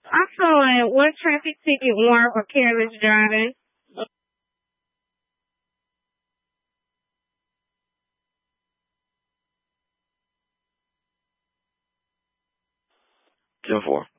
Also, what traffic ticket warrant for careless driving? 10-4.